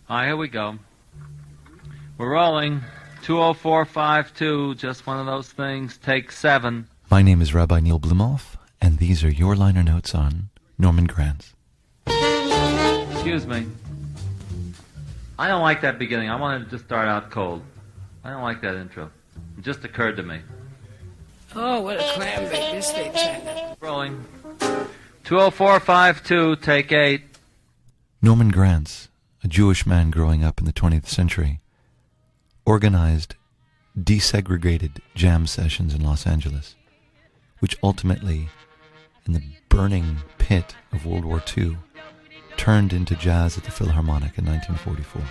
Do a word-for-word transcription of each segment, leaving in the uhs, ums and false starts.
All right, here we go. We're rolling. two oh four five two, just one of those things. Take seven. My name is Rabbi Neil Blumoff, and these are your liner notes on Norman Granz. Excuse me. I don't like that beginning. I wanted to just start out cold. I don't like that intro. It just occurred to me. Oh, what a clam bake this thing sounded. Rolling. two oh four five two, take eight. Norman Granz, a Jewish man growing up in the twentieth century, organized desegregated jam sessions in Los Angeles, which ultimately, in the burning pit of World War Two, turned into jazz at the Philharmonic in nineteen forty-four.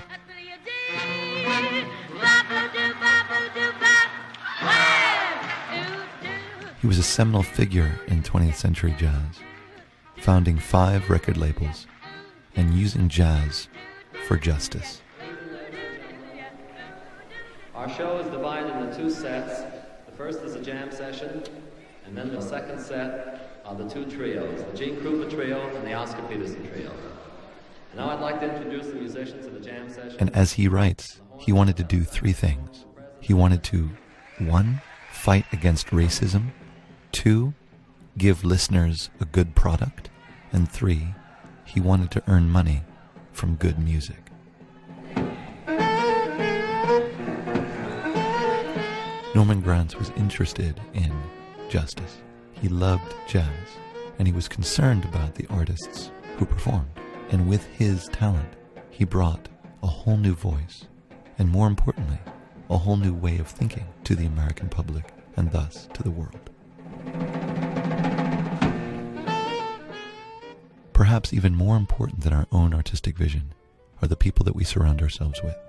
He was a seminal figure in twentieth century jazz, founding five record labels and using jazz for justice. Our show is divided into two sets. The first is a jam session, and then the second set are the two trios, the Gene Krupa Trio and the Oscar Peterson Trio. And now I'd like to introduce the musicians of the jam session. And as he writes, he wanted to do three things. He wanted to, one, fight against racism, two, give listeners a good product, and three, he wanted to earn money from good music. Norman Granz was interested in justice. He loved jazz, and he was concerned about the artists who performed. And with his talent, he brought a whole new voice, and more importantly, a whole new way of thinking to the American public, and thus to the world. Perhaps even more important than our own artistic vision are the people that we surround ourselves with.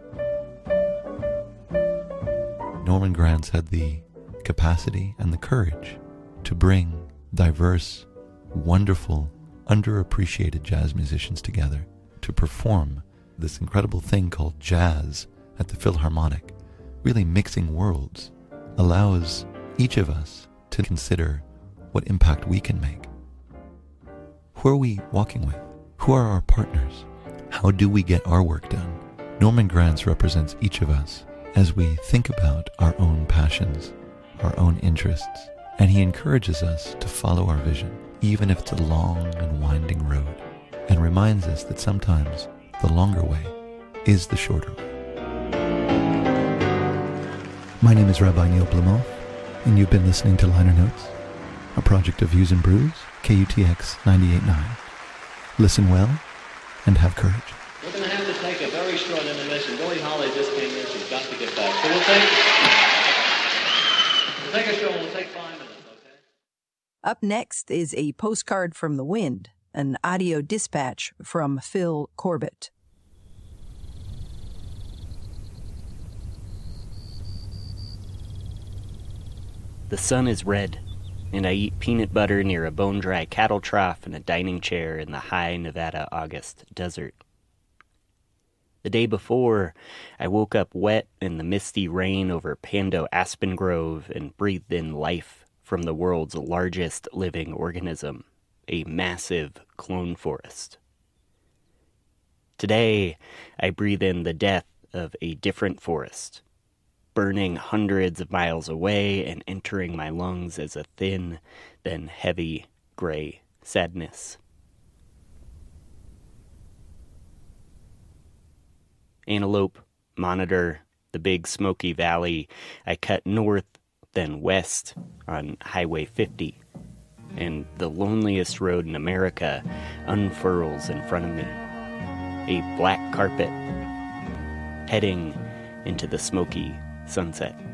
Norman Granz had the capacity and the courage to bring diverse, wonderful, underappreciated jazz musicians together to perform this incredible thing called jazz at the Philharmonic. Really mixing worlds allows each of us to consider what impact we can make. Who are we walking with? Who are our partners? How do we get our work done? Norman Granz represents each of us as we think about our own passions, our own interests, and he encourages us to follow our vision, even if it's a long and winding road, and reminds us that sometimes the longer way is the shorter way. My name is Rabbi Neil Blumoff, and you've been listening to Liner Notes, a project of Views and Brews, K U T X ninety-eight point nine. Listen well and have courage. We're going to have to take a very short intermission. Billie Holiday just came in. She's got to get back. So we'll take, we'll take a show and we'll take five minutes, okay? Up next is a postcard from the wind, an audio dispatch from Phil Corbett. The sun is red, and I eat peanut butter near a bone-dry cattle trough in a dining chair in the high Nevada August desert. The day before, I woke up wet in the misty rain over Pando Aspen Grove and breathed in life from the world's largest living organism, a massive clone forest. Today, I breathe in the death of a different forest, burning hundreds of miles away and entering my lungs as a thin, then heavy, gray sadness. Antelope, Monitor, the Big Smoky Valley, I cut north, then west on Highway fifty, and the loneliest road in America unfurls in front of me, a black carpet heading into the smoky sunset.